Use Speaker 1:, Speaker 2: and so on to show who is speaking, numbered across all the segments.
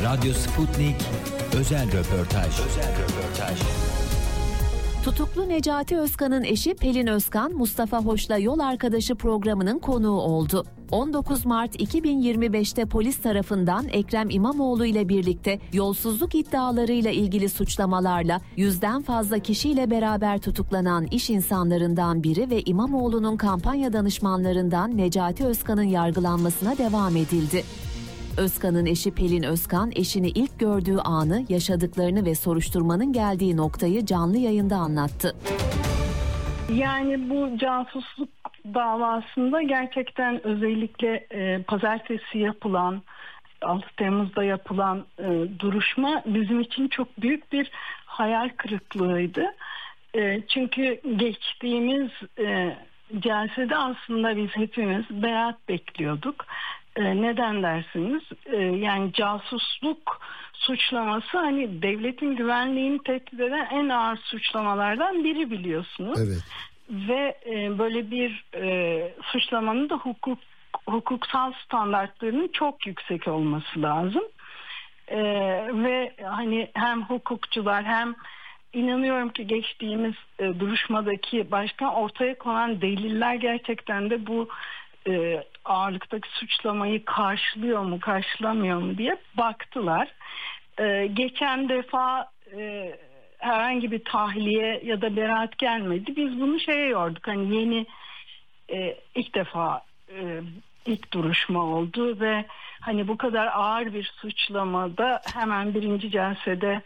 Speaker 1: Radyo Sputnik özel röportaj.
Speaker 2: Tutuklu Necati Özkan'ın eşi Pelin Özkan, Mustafa Hoş'la Yol Arkadaşı programının konuğu oldu. 19 Mart 2025'te polis tarafından Ekrem İmamoğlu ile birlikte yolsuzluk iddialarıyla ilgili suçlamalarla 100'den fazla kişiyle beraber tutuklanan iş insanlarından biri ve İmamoğlu'nun kampanya danışmanlarından Necati Özkan'ın yargılanmasına devam edildi. Özkan'ın eşi Pelin Özkan, eşini ilk gördüğü anı, yaşadıklarını ve soruşturmanın geldiği noktayı canlı yayında anlattı.
Speaker 3: Yani bu casusluk davasında gerçekten özellikle pazartesi yapılan, 6 Temmuz'da yapılan duruşma bizim için çok büyük bir hayal kırıklığıydı. Çünkü geçtiğimiz celsede aslında biz hepimiz beraat bekliyorduk. Neden dersiniz? Yani casusluk suçlaması hani devletin güvenliğini tehdit eden en ağır suçlamalardan biri, biliyorsunuz.
Speaker 4: Evet.
Speaker 3: Ve böyle bir suçlamanın da hukuksal standartlarının çok yüksek olması lazım. Ve hani hem hukukçular hem inanıyorum ki geçtiğimiz duruşmadaki başkan ortaya konan deliller gerçekten de bu ağırlıktaki suçlamayı karşılıyor mu karşılamıyor mu diye baktılar. Geçen defa herhangi bir tahliye ya da beraat gelmedi. Biz bunu yorduk. Hani yeni ilk defa ilk duruşma oldu ve hani bu kadar ağır bir suçlamada hemen birinci celsede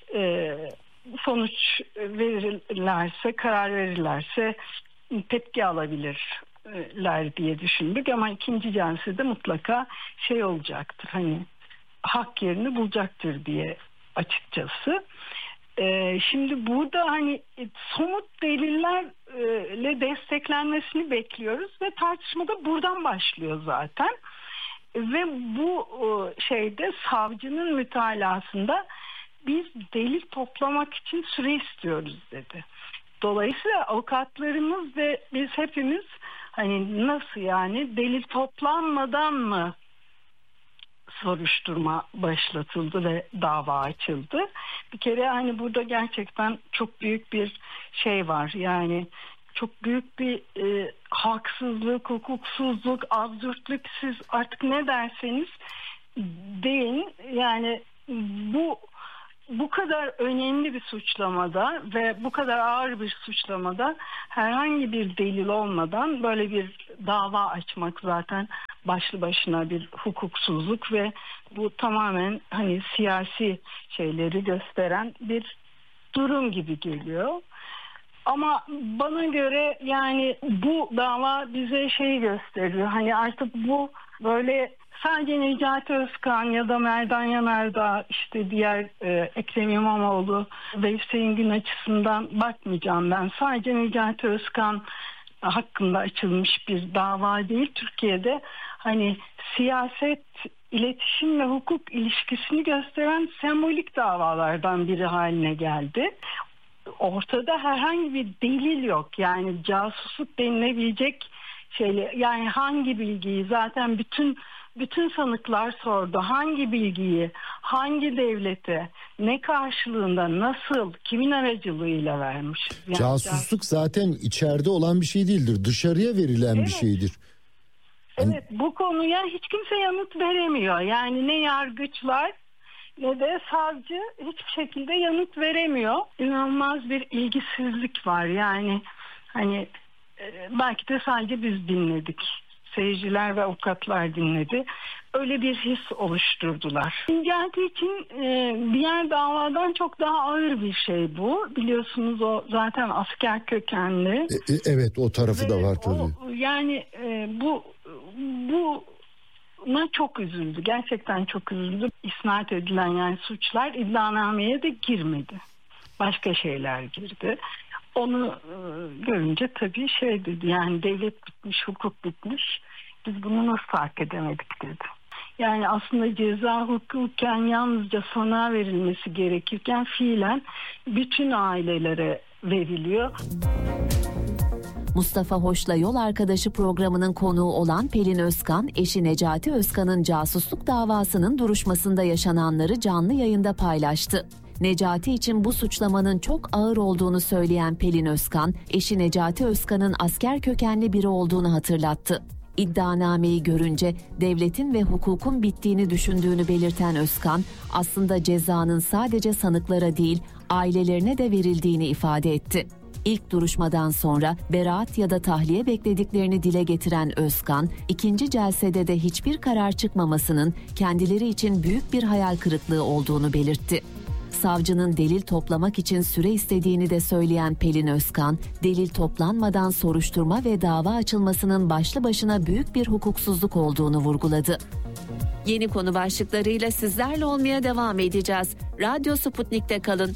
Speaker 3: sonuç verirlerse, karar verirlerse tepki alabilirler diye düşündük, ama ikinci celsede mutlaka olacaktır, hani hak yerini bulacaktır diye açıkçası. Şimdi burada hani somut delillerle desteklenmesini bekliyoruz ve tartışma da buradan başlıyor zaten. Ve bu savcının mütalasında biz delil toplamak için süre istiyoruz dedi. Dolayısıyla avukatlarımız ve biz hepimiz hani nasıl yani delil toplanmadan mı soruşturma başlatıldı ve dava açıldı? Bir kere hani burada gerçekten çok büyük bir var. Yani çok büyük bir haksızlık, hukuksuzluk, absürtlük, siz artık ne derseniz deyin. Yani bu kadar önemli bir suçlamada ve bu kadar ağır bir suçlamada herhangi bir delil olmadan böyle bir dava açmak zaten başlı başına bir hukuksuzluk ve bu tamamen hani siyasi şeyleri gösteren bir durum gibi geliyor. Ama bana göre yani bu dava bize gösteriyor. Hani artık bu böyle sadece Necati Özkan ya da Merdan Yanardağ, işte diğer Ekrem İmamoğlu ve Hüseyin Gün açısından bakmayacağım ben. Sadece Necati Özkan hakkında açılmış bir dava değil. Türkiye'de hani siyaset, iletişim ve hukuk ilişkisini gösteren sembolik davalardan biri haline geldi. Ortada herhangi bir delil yok. Yani casusluk denilebilecek yani hangi bilgiyi zaten bütün sanıklar sordu. Hangi bilgiyi, hangi devlete, ne karşılığında, nasıl, kimin aracılığıyla vermiş? Yani
Speaker 4: casusluk zaten içeride olan bir şey değildir. Dışarıya verilen bir şeydir.
Speaker 3: Evet, bu konuya hiç kimse yanıt veremiyor. Yani ne yargıçlar ne de savcı hiçbir şekilde yanıt veremiyor. İnanılmaz bir ilgisizlik var. Yani hani belki de sadece biz dinledik. Seyirciler ve avukatlar dinledi. Öyle bir his oluşturdular. Necati için diğer davadan çok daha ağır bir şey bu. Biliyorsunuz o zaten asker kökenli.
Speaker 4: Evet, o tarafı da var tabii.
Speaker 3: Yani buna çok üzüldü. Gerçekten çok üzüldü. İsnat edilen yani suçlar iddianameye de girmedi. Başka şeyler girdi. Onu görünce tabii dedi, yani devlet bitmiş, hukuk bitmiş. Biz bunu nasıl fark edemedik dedi. Yani aslında ceza hukuken yalnızca sanığa verilmesi gerekirken fiilen bütün ailelere veriliyor.
Speaker 2: Mustafa Hoş'la Yol Arkadaşı programının konuğu olan Pelin Özkan, eşi Necati Özkan'ın casusluk davasının duruşmasında yaşananları canlı yayında paylaştı. Necati için bu suçlamanın çok ağır olduğunu söyleyen Pelin Özkan, eşi Necati Özkan'ın asker kökenli biri olduğunu hatırlattı. İddianameyi görünce devletin ve hukukun bittiğini düşündüğünü belirten Özkan, aslında cezanın sadece sanıklara değil, ailelerine de verildiğini ifade etti. İlk duruşmadan sonra beraat ya da tahliye beklediklerini dile getiren Özkan, ikinci celsede de hiçbir karar çıkmamasının kendileri için büyük bir hayal kırıklığı olduğunu belirtti. Savcının delil toplamak için süre istediğini de söyleyen Pelin Özkan, delil toplanmadan soruşturma ve dava açılmasının başlı başına büyük bir hukuksuzluk olduğunu vurguladı. Yeni konu başlıklarıyla sizlerle olmaya devam edeceğiz. Radyo Sputnik'te kalın.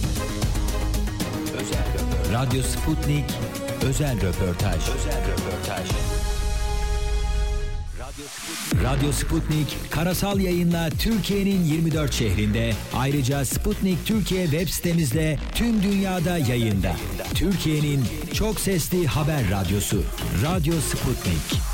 Speaker 1: Radyo Sputnik özel röportaj. Radyo Sputnik karasal yayınla Türkiye'nin 24 şehrinde, ayrıca Sputnik Türkiye web sitemizle tüm dünyada yayında. Türkiye'nin çok sesli haber radyosu Radyo Sputnik.